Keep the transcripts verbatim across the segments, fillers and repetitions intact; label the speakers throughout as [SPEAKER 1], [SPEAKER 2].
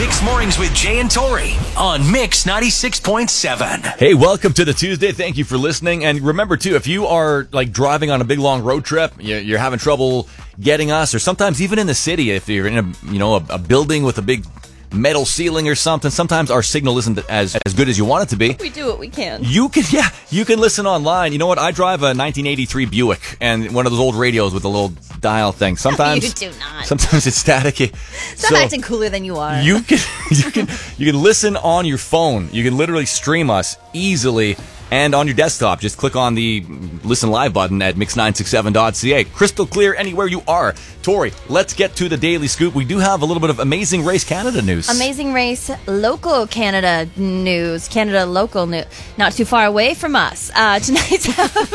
[SPEAKER 1] Mix Mornings with Jay and Tori on Mix ninety-six point seven.
[SPEAKER 2] Hey, welcome to the Tuesday. Thank you for listening. And remember, too, if you are like driving on a big, long road trip, you're having trouble getting us, or sometimes even in the city, if you're in a, you know, a, a building with a big metal ceiling or something, sometimes our signal isn't as as good as you want it to be.
[SPEAKER 3] We do what we can.
[SPEAKER 2] You can, yeah, you can listen online. You know what? I drive a nineteen eighty-three Buick and one of those old radios with a little dial thing. Sometimes
[SPEAKER 3] you do not.
[SPEAKER 2] Sometimes it's staticky.
[SPEAKER 3] Stop
[SPEAKER 2] so
[SPEAKER 3] acting cooler than you are.
[SPEAKER 2] You can you can you can listen on your phone. You can literally stream us easily. And on your desktop, just click on the Listen Live button at mix nine six seven dot c a. Crystal clear anywhere you are. Tori, let's get to the Daily Scoop. We do have a little bit of Amazing Race Canada news.
[SPEAKER 3] Amazing Race local Canada news. Canada local news. Not too far away from us. Uh, tonight's...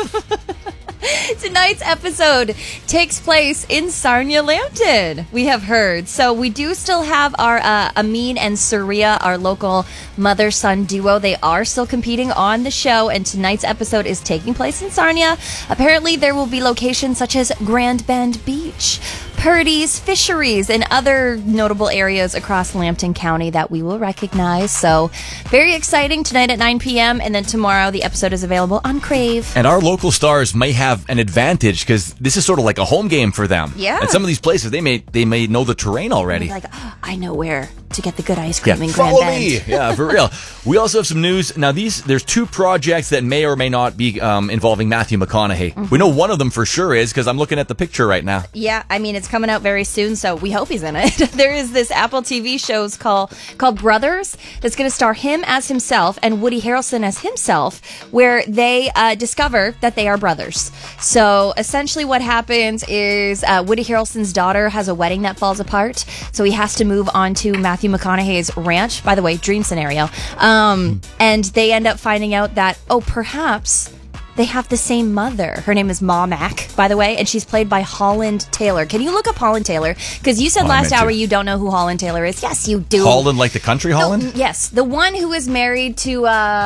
[SPEAKER 3] Tonight's episode takes place in Sarnia-Lambton, we have heard. So we do still have our uh, Amin and Surya, our local mother-son duo. They are still competing on the show, and tonight's episode is taking place in Sarnia. Apparently, there will be locations such as Grand Bend Beach, Purdy's, Fisheries, and other notable areas across Lambton County that we will recognize. So very exciting tonight at nine p.m. And then tomorrow the episode is available on Crave.
[SPEAKER 2] And our local stars may have an advantage because this is sort of like a home game for them.
[SPEAKER 3] Yeah.
[SPEAKER 2] And some of these places, they may they may know the terrain already.
[SPEAKER 3] Like, oh, I know where to get the good ice cream
[SPEAKER 2] yeah,
[SPEAKER 3] in Grand
[SPEAKER 2] follow
[SPEAKER 3] Bend.
[SPEAKER 2] me. Yeah, for real. We also have some news. Now, these there's two projects that may or may not be um, involving Matthew McConaughey. Mm-hmm. We know one of them for sure is because I'm looking at the picture right now.
[SPEAKER 3] Yeah, I mean, it's coming out very soon, so we hope he's in it. There is this Apple T V show called, called Brothers that's going to star him as himself and Woody Harrelson as himself, where they uh, discover that they are brothers. So essentially what happens is uh, Woody Harrelson's daughter has a wedding that falls apart, so he has to move on to Matthew McConaughey's ranch. By the way, dream scenario. Um, and they end up finding out that, oh, perhaps they have the same mother. Her name is Ma Mac, by the way, and she's played by Holland Taylor. Can you look up Holland Taylor? Because you said
[SPEAKER 2] oh,
[SPEAKER 3] last hour you don't know who Holland Taylor is. Yes, you do.
[SPEAKER 2] Holland, like the country Holland?
[SPEAKER 3] No, yes, the one who is married to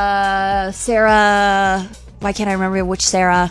[SPEAKER 3] uh, Sarah... Why can't I remember which Sarah?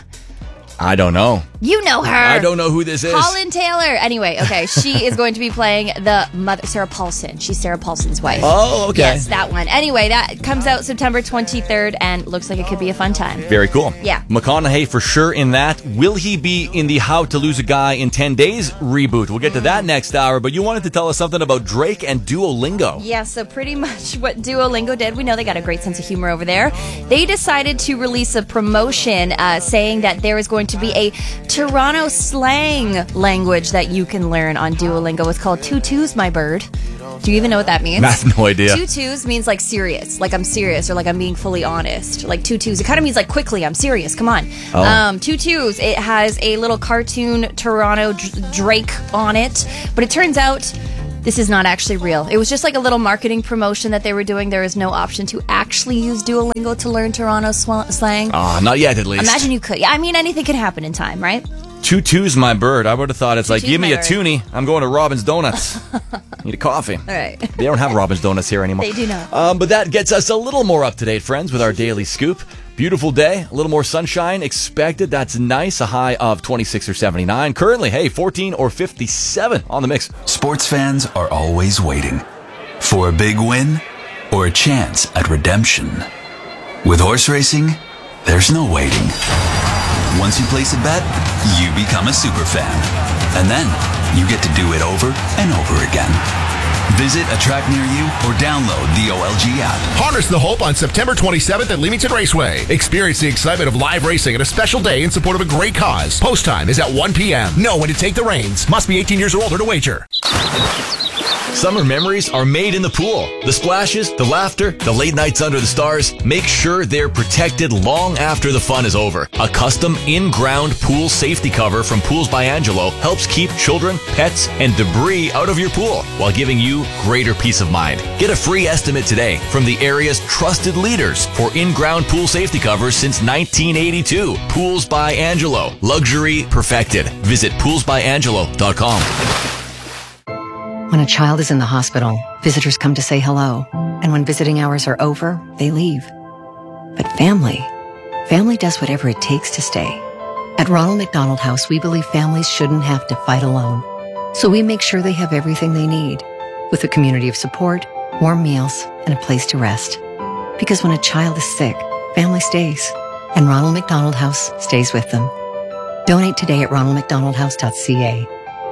[SPEAKER 2] I don't know.
[SPEAKER 3] You know her.
[SPEAKER 2] I don't know who this is.
[SPEAKER 3] Holland Taylor. Anyway, okay, she is going to be playing the mother, Sarah Paulson. She's Sarah Paulson's wife.
[SPEAKER 2] Oh, okay.
[SPEAKER 3] Yes, that one. Anyway, that comes out September twenty-third and looks like it could be a fun time.
[SPEAKER 2] Very cool.
[SPEAKER 3] Yeah.
[SPEAKER 2] McConaughey for sure in that. Will he be in the How to Lose a Guy in ten days reboot? We'll get to that next hour, but you wanted to tell us something about Drake and Duolingo.
[SPEAKER 3] Yeah, so pretty much what Duolingo did, we know they got a great sense of humor over there. They decided to release a promotion uh, saying that there is going to be a Toronto slang language that you can learn on Duolingo. It's called Tutus, my bird. Do you even know what that means?
[SPEAKER 2] I have no idea.
[SPEAKER 3] Tutus means like serious, like I'm serious, or like I'm being fully honest. Like tutus, it kind of means like quickly, I'm serious, come on.
[SPEAKER 2] Oh.
[SPEAKER 3] Um, tutus, it has a little cartoon Toronto d- Drake on it, but it turns out this is not actually real. It was just like a little marketing promotion that they were doing. There is no option to actually use Duolingo to learn Toronto sw- slang.
[SPEAKER 2] Ah, not yet at least.
[SPEAKER 3] Imagine you could. Yeah, I mean, anything could happen in time, right?
[SPEAKER 2] Tutu's my bird. I would have thought it's like,
[SPEAKER 3] Tutu's
[SPEAKER 2] give me
[SPEAKER 3] my
[SPEAKER 2] a
[SPEAKER 3] bird.
[SPEAKER 2] toonie. I'm going to Robin's Donuts. Need a coffee.
[SPEAKER 3] All right.
[SPEAKER 2] They don't have Robin's Donuts here anymore.
[SPEAKER 3] They do not.
[SPEAKER 2] Um, but that gets us a little more up to date, friends, with our Daily Scoop. Beautiful day, a little more sunshine expected. That's nice. A high of twenty-six or seventy-nine. Currently, hey, fourteen or fifty-seven on the mix.
[SPEAKER 4] Sports fans are always waiting for a big win or a chance at redemption. With horse racing, there's no waiting. Once you place a bet, you become a super fan. And then you get to do it over and over again. Visit a track near you or download the O L G app.
[SPEAKER 5] Harness the hope on September twenty-seventh at Leamington Raceway. Experience the excitement of live racing and a special day in support of a great cause. Post time is at one p.m. Know when to take the reins. Must be eighteen years or older to wager.
[SPEAKER 2] Summer memories are made in the pool. The splashes, the laughter, the late nights under the stars. Make sure they're protected long after the fun is over. A custom in-ground pool safety cover from Pools by Angelo helps keep children, pets, and debris out of your pool while giving you greater peace of mind. Get a free estimate today from the area's trusted leaders for in-ground pool safety covers since nineteen eighty-two. Pools by Angelo. Luxury perfected. Visit pools by angelo dot com.
[SPEAKER 6] When a child is in the hospital, visitors come to say hello. And when visiting hours are over, they leave. But family, family does whatever it takes to stay. At Ronald McDonald House, we believe families shouldn't have to fight alone. So we make sure they have everything they need. With a community of support, warm meals, and a place to rest. Because when a child is sick, family stays, and Ronald McDonald House stays with them. Donate today at ronald mcdonald house dot c a.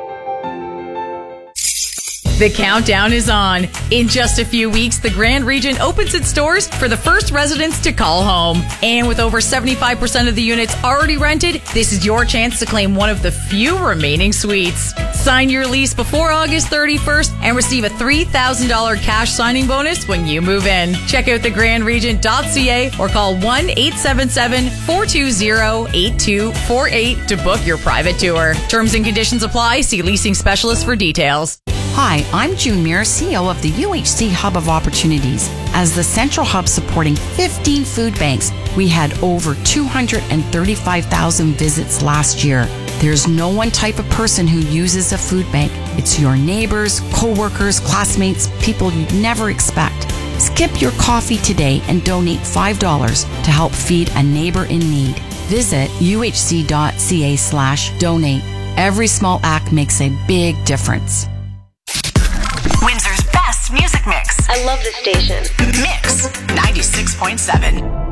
[SPEAKER 7] The countdown is on. In just a few weeks, the Grand Regent opens its doors for the first residents to call home. And with over seventy-five percent of the units already rented, this is your chance to claim one of the few remaining suites. Sign your lease before August thirty-first and receive a three thousand dollars cash signing bonus when you move in. Check out the grand regent dot c a or call one eight seven seven, four two zero, eight two four eight to book your private tour. Terms and conditions apply. See leasing specialist for details.
[SPEAKER 8] Hi, I'm June Muir, C E O of the U H C Hub of Opportunities. As the central hub supporting fifteen food banks, we had over two hundred thirty-five thousand visits last year. There's no one type of person who uses a food bank. It's your neighbors, co-workers, classmates, people you'd never expect. Skip your coffee today and donate five dollars to help feed a neighbor in need. Visit u h c dot c a slash donate. Every small act makes a big difference.
[SPEAKER 9] Windsor's best music mix.
[SPEAKER 10] I love this station.
[SPEAKER 9] Mix ninety-six point seven.